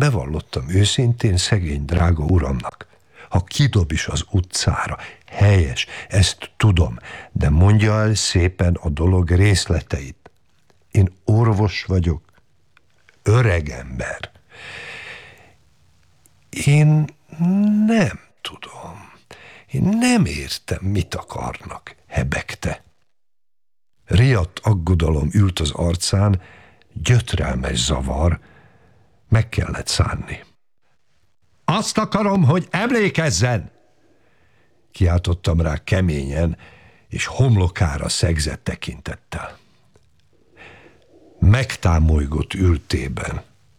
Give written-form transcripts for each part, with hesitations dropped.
bevallottam őszintén szegény drága uramnak. Ha kidob is az utcára, helyes, ezt tudom, de mondja el szépen a dolog részleteit. Én orvos vagyok, öreg ember. Én nem tudom. Én nem értem, mit akarnak, hebegte. Riadt aggodalom ült az arcán, gyötrelmes zavar, meg kellett szánni. Azt akarom, hogy emlékezzen! Kiáltottam rá keményen, és homlokára szegzett tekintettel. Megtámolygott ültében,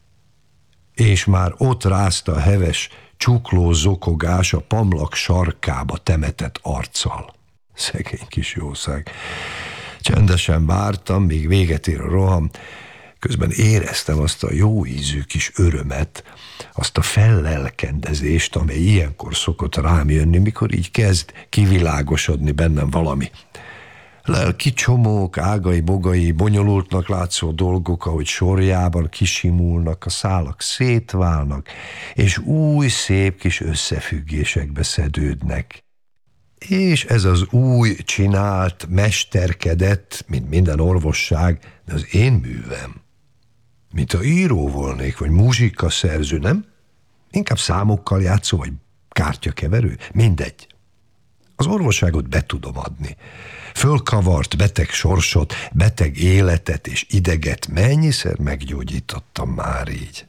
és már ott rázta a heves, csukló zokogás a pamlak sarkába temetett arccal. Szegény kis jószág. Csendesen vártam, míg véget ér a roham, közben éreztem azt a jó ízű kis örömet, azt a fellelkendezést, amely ilyenkor szokott rám jönni, mikor így kezd kivilágosodni bennem valami. Lelki csomók, ágai-bogai, bonyolultnak látszó dolgok, ahogy sorjában kisimulnak, a szálak szétválnak, és új szép kis összefüggésekbe szedődnek. És ez az új csinált, mesterkedett, mint minden orvosság, de az én művem. Mint a író volnék, vagy muzsikaszerző, nem? Inkább számokkal játszó, vagy kártyakeverő? Mindegy. Az orvosságot be tudom adni. Fölkavart beteg sorsot, beteg életet és ideget mennyiszer meggyógyítottam már így.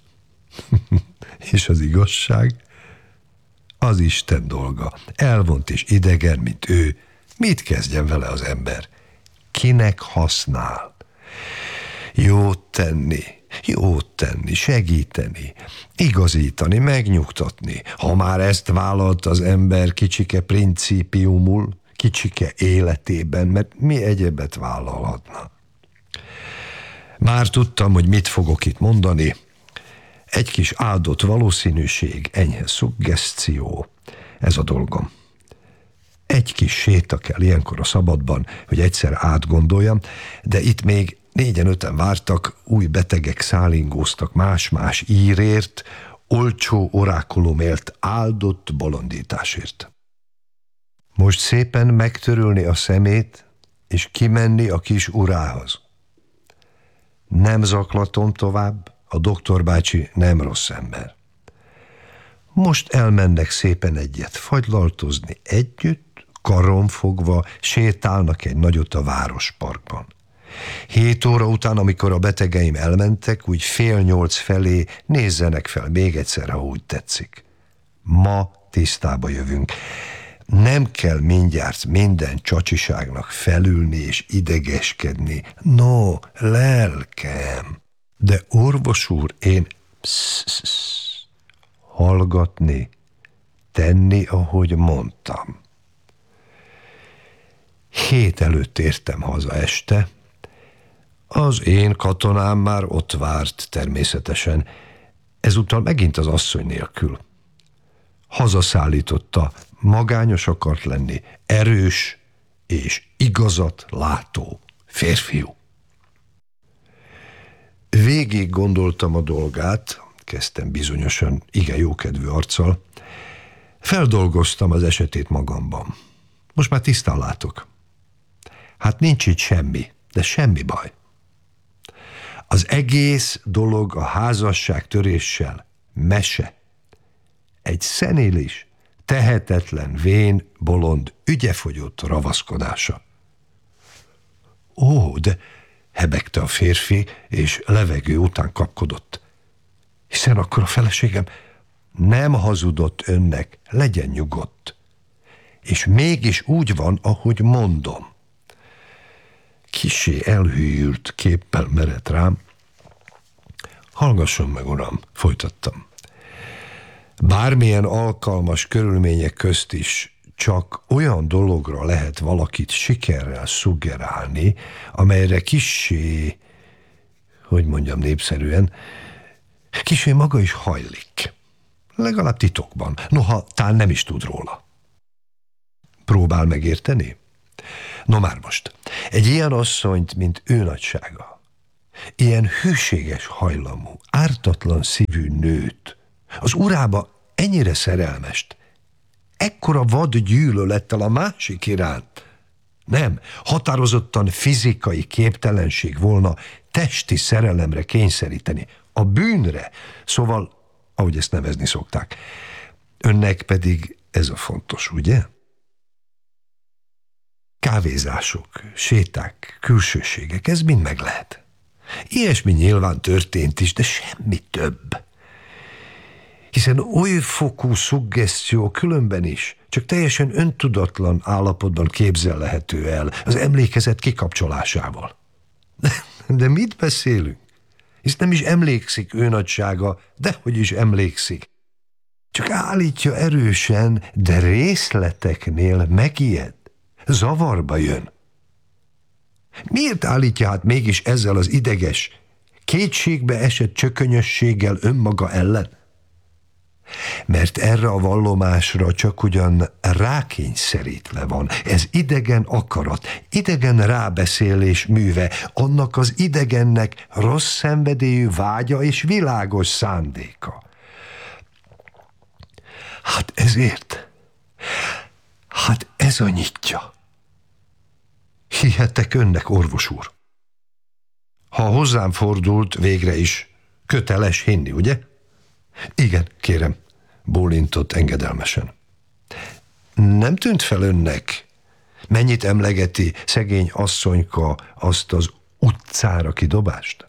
És az igazság? Az Isten dolga. Elvont és idegen, mint ő. Mit kezdjen vele az ember? Kinek használ? Jót tenni, segíteni, igazítani, megnyugtatni. Ha már ezt vállalt az ember kicsike principiumul, kicsike életében, mert mi egyebet vállalhatna? Már tudtam, hogy mit fogok itt mondani. Egy kis áldott valószínűség, enyhe szuggeszció, ez a dolgom. Egy kis séta kell ilyenkor a szabadban, hogy egyszer átgondoljam, de itt még 4-5 vártak, új betegek szálingóztak más-más írért, olcsó orákulumért, áldott bolondításért. Most szépen megtörölni a szemét, és kimenni a kis urához. Nem zaklatom tovább, a doktor bácsi nem rossz ember. Most elmennek szépen egyet fagylaltozni együtt, karon fogva, sétálnak egy nagyot a városparkban. 7 óra után, amikor a betegeim elmentek, úgy 7:30 felé nézzenek fel még egyszer, ha úgy tetszik. Ma tisztába jövünk. Nem kell mindjárt minden csacsiságnak felülni és idegeskedni. No, lelkem! De orvos úr, én hallgatni, tenni, ahogy mondtam. 7 előtt értem haza este. Az én katonám már ott várt természetesen, ezúttal megint az asszony nélkül. Hazaszállította, magányos akart lenni, erős és igazat látó férfiú. Végig gondoltam a dolgát, kezdtem bizonyosan igen jókedvű arccal, feldolgoztam az esetét magamban. Most már tisztán látok. Hát nincs itt semmi, de semmi baj. Az egész dolog a házasság töréssel mese. Egy szenilis, tehetetlen, vén, bolond, ügyefogyott ravaszkodása. Ó, de hebegte a férfi, és levegő után kapkodott. Hiszen akkor a feleségem nem hazudott önnek, legyen nyugodt. És mégis úgy van, ahogy mondom. Kissé elhűlt képpel merett rám. Hallgasson meg, uram, folytattam. Bármilyen alkalmas körülmények közt is csak olyan dologra lehet valakit sikerrel szuggerálni, amelyre kissé, hogy mondjam népszerűen, kissé maga is hajlik. Legalább titokban, noha tán nem is tud róla. Próbál megérteni? No már most, egy ilyen asszonyt, mint ő nagysága, ilyen hűséges hajlamú, ártatlan szívű nőt, az urába ennyire szerelmest, ekkora vad gyűlölettel a másik iránt. Nem, határozottan fizikai képtelenség volna testi szerelemre kényszeríteni, a bűnre, szóval, ahogy ezt nevezni szokták. Önnek pedig ez a fontos, ugye? Kávézások, séták, külsőségek, ez mind meg lehet. Ilyesmi nyilván történt is, de semmi több. Hiszen oly fokú szuggesztió különben is csak teljesen öntudatlan állapotban képzelhető el az emlékezet kikapcsolásával. De mit beszélünk? Hisz nem is emlékszik ő nagysága, dehogy is emlékszik. Csak állítja erősen, de részleteknél megijed, zavarba jön. Miért állítja hát mégis ezzel az ideges, kétségbe esett csökönyösséggel önmaga ellen? Mert erre a vallomásra csak ugyan rákényszerítve van. Ez idegen akarat, idegen rábeszélés műve, annak az idegennek rossz szenvedélyű vágya és világos szándéka. Hát ezért, hát ez a nyitja. Hihetek önnek, orvos úr. Ha hozzám fordult, végre is köteles hinni, ugye? Igen, kérem, bólintott engedelmesen. Nem tűnt fel önnek, mennyit emlegeti szegény asszonyka azt az utcára kidobást?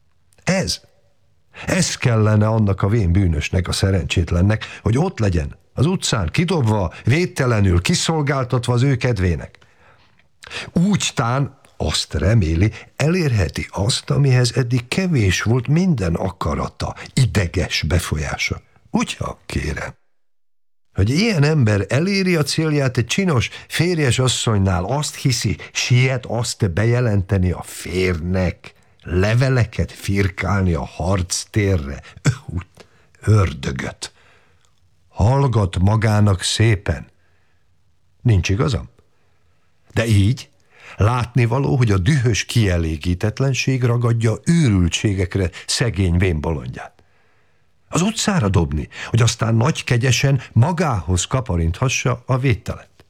Ez kellene annak a vén bűnösnek, a szerencsétlennek, hogy ott legyen, az utcán kidobva, védtelenül, kiszolgáltatva az ő kedvének. Úgy tán, azt reméli, elérheti azt, amihez eddig kevés volt minden akarata, ideges befolyása. Ugyan, kérem, hogy ilyen ember eléri a célját egy csinos, férjes asszonynál, azt hiszi, siet azt bejelenteni a férnek, leveleket firkálni a harctérre, ördögöt. Hallgat magának szépen. Nincs igazam? De így látnivaló, hogy a dühös kielégítetlenség ragadja őrültségekre szegény vénbolondját. Az utcára dobni, hogy aztán nagy kegyesen magához kaparinthassa a védtelent.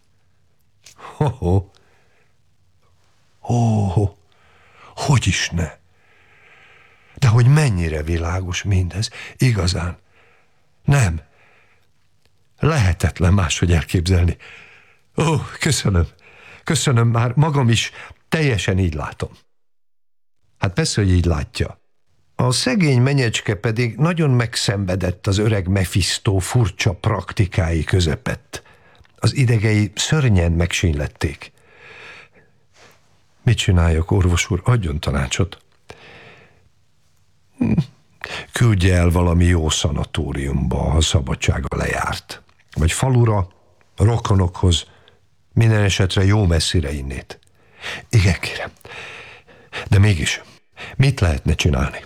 Hogy is ne? De hogy mennyire világos mindez, igazán. Nem. Lehetetlen máshogy elképzelni. Köszönöm, már magam is teljesen így látom. Hát persze, hogy így látja. A szegény menyecske pedig nagyon megszenvedett az öreg Mephisto furcsa praktikái közepett. Az idegei szörnyen megsínlették. Mit csináljak, orvos úr? Adjon tanácsot. Küldje el valami jó szanatóriumba, ha szabadsága lejárt. Vagy falura, rokonokhoz, minden esetre jó messzire innét. Igen, kérem. De mégis, mit lehetne csinálni?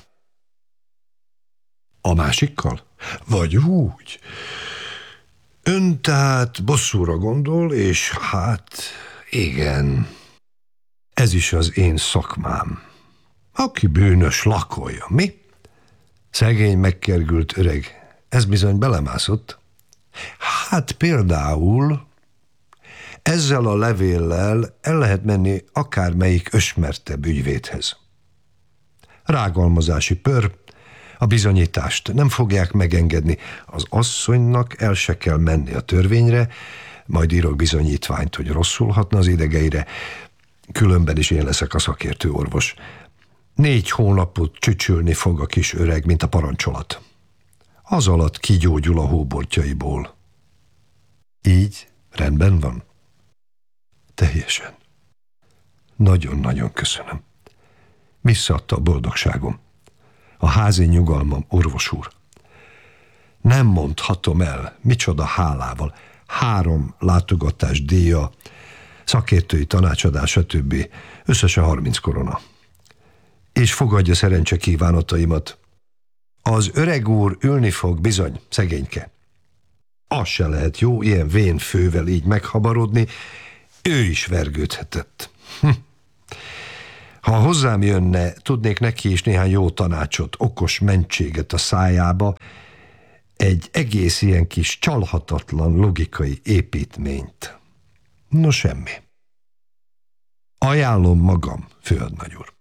A másikkal? Vagy úgy? Ön tehát bosszúra gondol, és hát igen, ez is az én szakmám. Aki bűnös, lakolja, mi? Szegény, megkergült öreg, ez bizony belemászott. Hát például ezzel a levéllel el lehet menni akármelyik ösmertebb ügyvédhez. Rágalmazási pör, a bizonyítást nem fogják megengedni, az asszonynak el se kell menni a törvényre, majd írok bizonyítványt, hogy rosszul hatna az idegeire, különben is én leszek a szakértő orvos. 4 hónapot csücsülni fog a kis öreg, mint a parancsolat. Az alatt kigyógyul a hóbortjaiból. Így rendben van? Teljesen. Nagyon-nagyon köszönöm. Visszaadta a boldogságom. A házi nyugalmam, orvos úr. Nem mondhatom el, micsoda hálával. 3 látogatás díja, szakértői tanácsadás, stb. Összesen 30 korona. És fogadja szerencse kívánataimat. Az öreg úr ülni fog, bizony, szegényke. Az se lehet jó, ilyen vén fővel így meghabarodni, ő is vergődhetett. Ha hozzám jönne, tudnék neki is néhány jó tanácsot, okos mentséget a szájába, egy egész ilyen kis csalhatatlan logikai építményt. No semmi. Ajánlom magam, főhadnagy úr.